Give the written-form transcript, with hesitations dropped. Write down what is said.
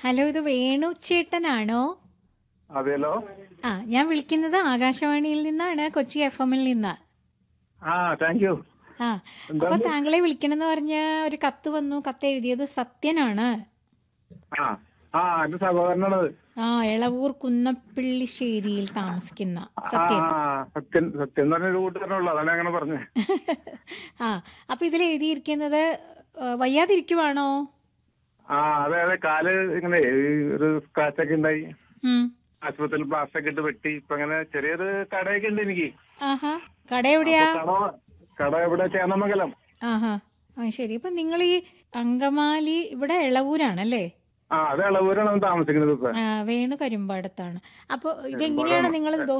Hello, ഇത് വേണു ചേട്ടനാണോ? അതെല്ലോ. ഞാൻ വിളിക്കുന്നത് ആകാശവാണിയിൽ നിന്നാണ്, കൊച്ചി FM-ൽ നിന്ന്. Thank you. അപ്പൊ താങ്കളെ വിളിക്കണമെന്ന് പറഞ്ഞ ഒരു കത്ത് വന്നു. കത്ത് എഴുതിയത് സത്യനാണ്. എന്റെ സഹോദരനാണത്. എളവൂർ കുന്നപ്പിള്ളിശ്ശേരിയിൽ താമസിക്കുന്ന സത്യൻ. സത്യൻ സത്യൻ എന്ന് പറഞ്ഞൊരു കൂട്ടുകാരനുള്ളൂ, അതാണ് അങ്ങനെ പറഞ്ഞത്. അപ്പൊ ഇതിൽ എഴുതിയിരിക്കുന്നത് വയ്യാതിരിക്കുവാണോ? അതെ അതെ, കാല് ഇങ്ങനെ ഒരു സ്ക്രാച്ച് ഒക്കെ ഉണ്ടായി. ആശുപത്രിയിൽ പ്ലാസ്റ്റർ ഒക്കെ ഇട്ട് വെട്ടി. ഇപ്പൊ അങ്ങനെ ചെറിയൊരു കടയൊക്കെ ഉണ്ട് എനിക്ക്. കട എവിടെയാ? കട ഇവിടെ ചേന്നമംഗലം. ശരി. ഇപ്പൊ നിങ്ങൾ ഈ അങ്കമാലി ഇവിടെ എളവൂരാണല്ലേ? അത് എളവൂരാണ് താമസിക്കുന്നത്. വേണു കരിമ്പാടത്താണ്. അപ്പൊ ഇതെങ്ങനെയാണ് നിങ്ങൾ